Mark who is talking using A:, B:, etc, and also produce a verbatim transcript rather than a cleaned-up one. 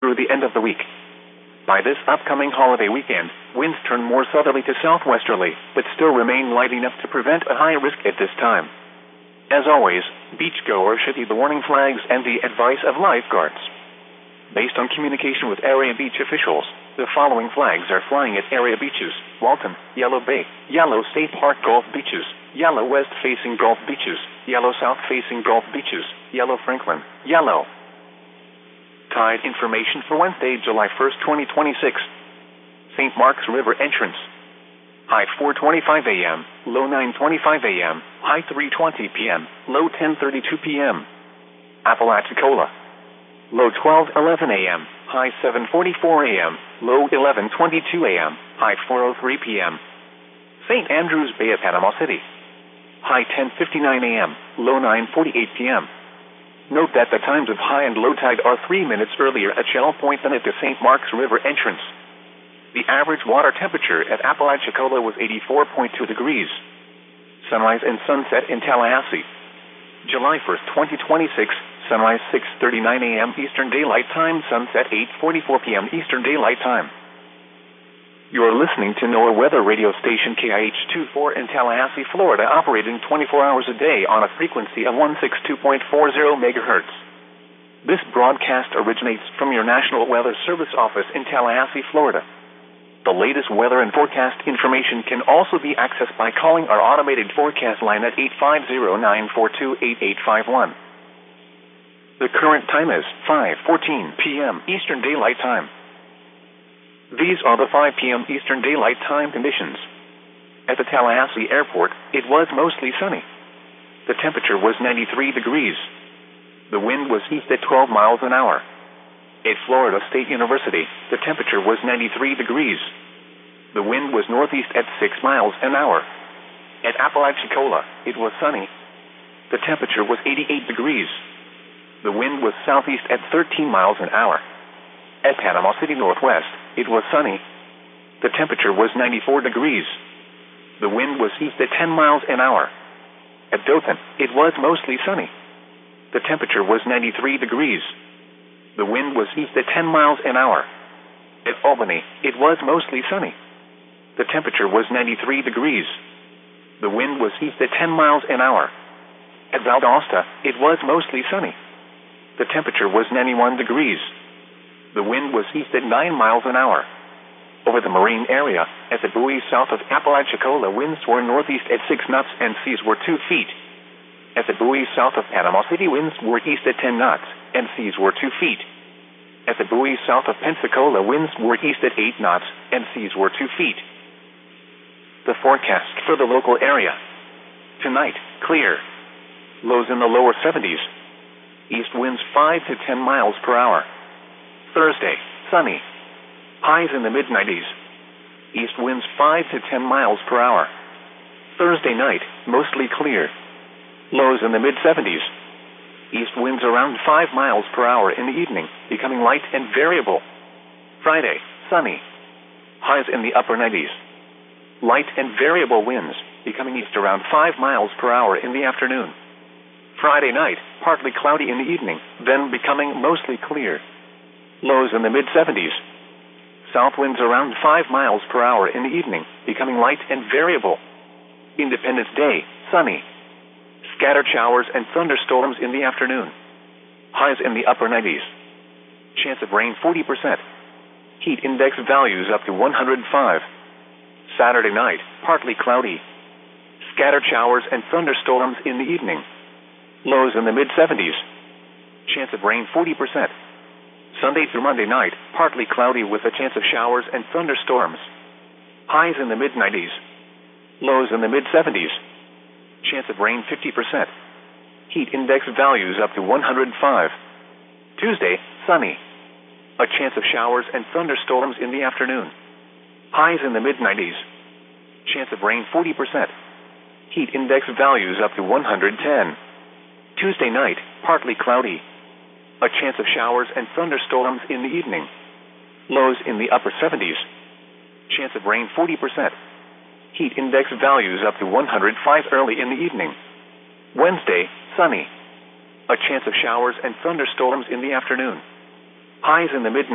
A: through the end of the week. By this upcoming holiday weekend, winds turn more southerly to southwesterly, but still remain light enough to prevent a high risk at this time. As always, beachgoers should heed the warning flags and the advice of lifeguards. Based on communication with area beach officials, the following flags are flying at area beaches: Walton, Yellow Bay, Yellow State Park Gulf Beaches, Yellow West-facing Gulf Beaches, Yellow South-facing Gulf Beaches, Yellow Franklin, Yellow. Tide information for Wednesday, July first, twenty twenty-six. Saint Mark's River entrance. High four twenty-five a m, low nine twenty-five a m, high three twenty p m, low ten thirty-two p m Apalachicola. Low twelve eleven a m, high seven forty-four a m, low eleven twenty-two a m, high four oh three p m Saint Andrews Bay of Panama City. High ten fifty-nine a m, low nine forty-eight p m Note that the times of high and low tide are three minutes earlier at Shell Point than at the Saint Mark's River entrance. The average water temperature at Apalachicola was eighty-four point two degrees. Sunrise and sunset in Tallahassee. July first, twenty twenty-six, sunrise six thirty-nine a m Eastern Daylight Time, sunset eight forty-four p m Eastern Daylight Time. You are listening to NOAA weather radio station K I H twenty-four in Tallahassee, Florida, operating twenty-four hours a day on a frequency of one sixty-two point four zero megahertz. This broadcast originates from your National Weather Service office in Tallahassee, Florida. The latest weather and forecast information can also be accessed by calling our automated forecast line at eight five zero, nine four two, eight eight five one. The current time is five fourteen p m Eastern Daylight Time. These are the five p m Eastern Daylight Time conditions. At the Tallahassee Airport, it was mostly sunny. The temperature was ninety-three degrees. The wind was east at twelve miles an hour. At Florida State University, the temperature was ninety-three degrees. The wind was northeast at six miles an hour. At Apalachicola, it was sunny. The temperature was eighty-eight degrees. The wind was southeast at thirteen miles an hour. At Panama City Northwest, it was sunny. The temperature was ninety-four degrees. The wind was east at ten miles an hour. At Dothan, it was mostly sunny. The temperature was ninety-three degrees. The wind was east at ten miles an hour. At Albany, it was mostly sunny. The temperature was ninety-three degrees. The wind was east at ten miles an hour. At Valdosta, it was mostly sunny. The temperature was ninety-one degrees. The wind was east at nine miles an hour. Over the marine area, at the buoy south of Apalachicola, winds were northeast at six knots and seas were two feet. At the buoy south of Panama City, winds were east at ten knots and seas were two feet. At the buoy south of Pensacola, winds were east at eight knots and seas were two feet. The forecast for the local area. Tonight, clear. Lows in the lower seventies. East winds five to ten miles per hour. Thursday, sunny. Highs in the mid nineties. East winds five to ten miles per hour. Thursday night, mostly clear. Lows in the mid seventies. East winds around five miles per hour in the evening, becoming light and variable. Friday, sunny. Highs in the upper nineties. Light and variable winds, becoming east around five miles per hour in the afternoon. Friday night, partly cloudy in the evening, then becoming mostly clear. Lows in the mid seventies. South winds around five miles per hour in the evening, becoming light and variable. Independence Day, sunny. Scattered showers and thunderstorms in the afternoon. Highs in the upper nineties. Chance of rain forty percent. Heat index values up to one hundred five. Saturday night, partly cloudy. Scattered showers and thunderstorms in the evening. Lows in the mid seventies. Chance of rain forty percent. Sunday through Monday night, partly cloudy with a chance of showers and thunderstorms. Highs in the mid nineties. Lows in the mid seventies. Chance of rain fifty percent. Heat index values up to one hundred five. Tuesday, sunny. A chance of showers and thunderstorms in the afternoon. Highs in the mid nineties. Chance of rain forty percent. Heat index values up to one hundred ten. Tuesday night, partly cloudy. A chance of showers and thunderstorms in the evening. Lows in the upper seventies. Chance of rain forty percent. Heat index values up to one hundred five early in the evening. Wednesday, sunny. A chance of showers and thunderstorms in the afternoon. Highs in the mid